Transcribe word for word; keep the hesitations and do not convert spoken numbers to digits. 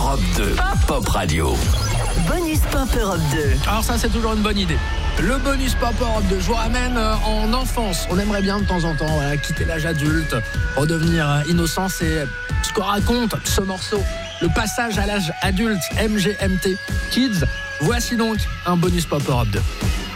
Europe deux, Pop Radio. Bonus Pop Europe deux. Alors ça, c'est toujours une bonne idée. Le bonus Pop Europe deux, je vous ramène en enfance. On aimerait bien de temps en temps voilà, quitter l'âge adulte, redevenir innocent. C'est ce que raconte ce morceau. Le passage à l'âge adulte, M G M T Kids. Voici donc un bonus Pop Europe deux.